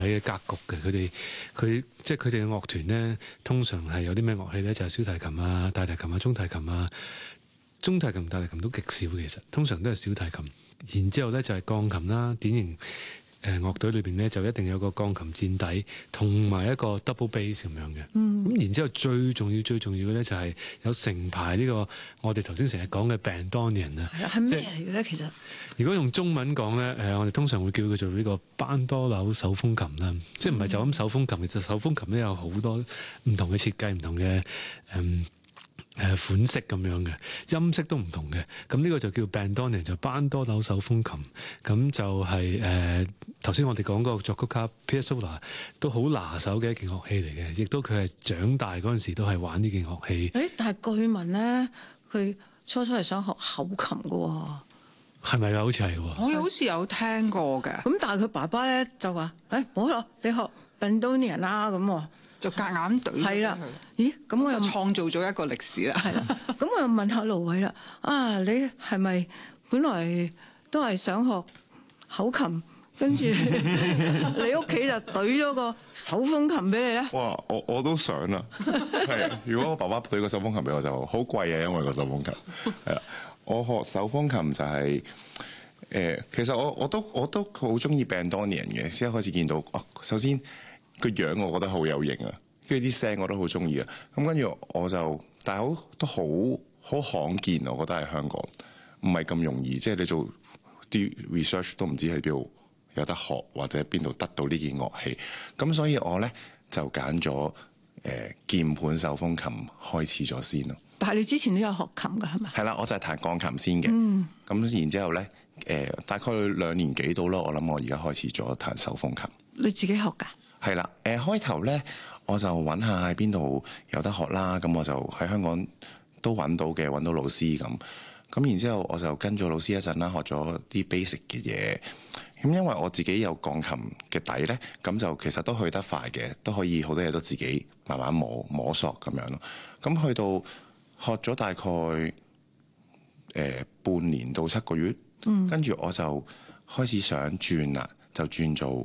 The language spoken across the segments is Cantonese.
嘅格局嘅。佢即係佢哋嘅樂團咧，通常係有啲咩樂器咧？就係小提琴啊、大提琴啊、中提琴啊。中提琴、大提琴都極少，其實通常都係小提琴。然之後咧就係鋼琴啦，典型樂隊裏邊咧就一定有個鋼琴墊底，同埋一個 double bass 咁樣嘅。咁然之後最重要嘅咧就係有成排呢個我哋頭先成日講嘅 bandoneon 啊。 係咩嚟嘅咧？其實如果用中文講咧，我哋通常會叫佢做呢個班多紐手風琴啦。即係唔係就咁手風琴？其實手風琴咧有好多唔同嘅設計、唔同嘅款式咁樣嘅，音色都唔同嘅。咁呢個就叫 bandoneon， 就班多紐手風琴。咁就係頭先我哋講嗰個作曲家 Piazzolla 都好拿手嘅一件樂器嚟嘅，亦都佢係長大嗰陣時都係玩呢件樂器。 但係據聞咧，佢初係想學口琴嘅喎。 係咪啊？好似係喎。 我好似有聽過嘅。 咁但係佢爸爸咧就話：唔好咯，你學 bandoneon 啦咁喎。 就夾硬對係啦，咦？咁我又就創造咗一個歷史啦。 係啦，咁我又問下盧偉啦，你係咪本來都係想學口琴，跟住你屋企就懟咗個手風琴俾你咧？ 哇！我都想啊，係啊！如果我爸爸懟個手風琴俾我就好貴啊，因為個手風琴係啦。我學手風琴就係其實我都好中意 bandoneon 嘅，先一開始見到首先。個樣我覺得好有型啊，跟住啲聲我都好中意啊。咁跟住我就，但係都好罕見，我覺得喺香港唔係咁容易，即係你做啲 research 都唔知喺邊度有得學，或者邊度得到呢件樂器。咁所以我咧就揀咗鍵盤手風琴開始咗先咯。 但係你之前都有學琴㗎係咪？ 係啦，我就係彈鋼琴先嘅。咁然之後咧大概2年幾到啦，我諗我而家開始咗彈手風琴。 你自己學㗎？ 係啦，開頭咧我就揾下喺邊度有得學啦，咁我就喺香港都揾到老師咁然之後我就跟咗老師一陣啦，學咗啲 basic 嘅嘢。咁因為我自己有鋼琴嘅底咧，咁就其實都去得快嘅，都可以好多嘢都自己慢慢摸索咁樣咯。咁去到學咗大概半年到7個月，跟住我就開始想轉啦，就轉做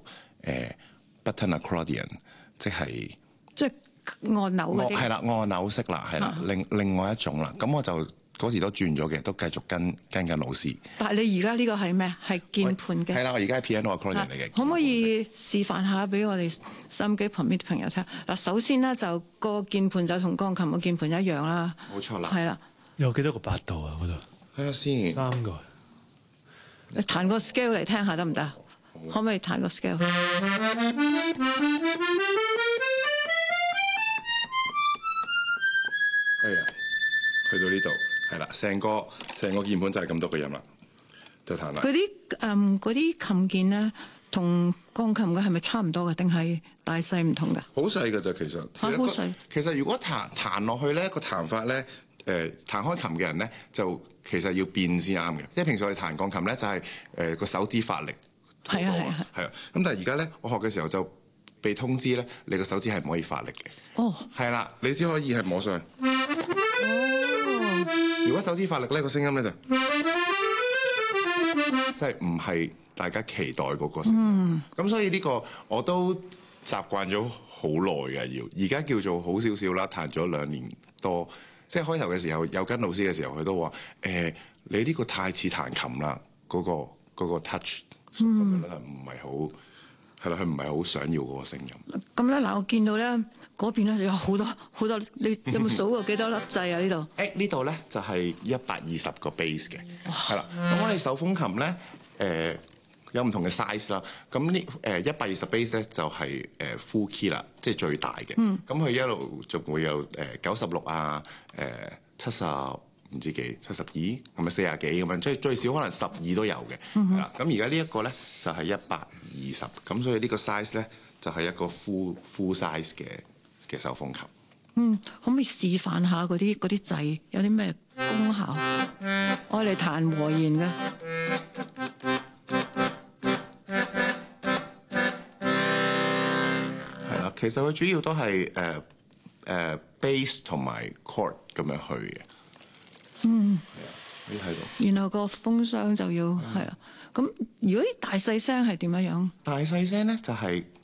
button accordion， 即係按鈕嗰啲。 係啦，按鈕式啦，係啦，另外一種啦。咁我就嗰時都轉咗嘅，都繼續跟緊老師。 但係你而家呢個係咩？係鍵盤嘅。 係啦，我而家係 piano accordion 嚟嘅。 可唔可以示範下俾我哋收音機旁邊啲朋友聽？嗱，首先咧就個鍵盤就同鋼琴嘅鍵盤一樣啦。 冇錯啦。 係啦。 有幾多個八度啊？嗰度睇下先。 3個。 你彈個 scale 嚟聽下得唔得？可唔可以彈個 scale？ 係啊，去到呢度係啦，成個鍵盤就係咁多個音啦，就彈啦。 嗰啲琴鍵咧，同鋼琴嘅係咪差唔多嘅？定係大細唔同㗎？ 好細㗎咋，其實。 好細。 其實如果彈落去咧，個彈法咧，彈開琴嘅人咧，就其實要變先啱嘅。因為平時我哋彈鋼琴咧，就係個手指發力。係啊。咁但係而家咧，我學嘅時候就被通知咧，你個手指係唔可以發力嘅。 哦。係啦，你只可以係摸上去。如果手指發力咧，個聲音咧就即係唔係大家期待嗰個聲音。咁所以呢個我都習慣咗好耐嘅，而家叫做好少少啦，彈咗2年多。即係開頭嘅時候有跟老師嘅時候，佢都話你呢個太似彈琴啦，嗰個 touch 咁樣咧唔係好。係啦，佢唔係好想要嗰個聲音。 咁咧嗱，我見到咧嗰邊咧就有好多，你有冇數過幾多粒掣啊？呢度？ 呢度咧就係120個 bass 嘅，係啦。咁我哋手風琴咧有唔同嘅 size 啦。咁呢120 bass 咧就係full key 啦，即係最大嘅。咁佢一路仲會有96啊70。唔知幾72，係咪40幾咁樣？即係最少可能12都有嘅，係啦。咁而家呢一個咧就係120，咁所以呢個 size 咧就係一個 full size 嘅手風琴。 可唔可以示範下嗰啲掣有啲咩功效？我嚟彈和弦嘅。 係啦，其實佢主要都係bass 同埋 chord 咁樣去嘅。你睇到， 然後個風箱就要係啦。咁如果啲大細聲係點樣？ 大細聲咧就係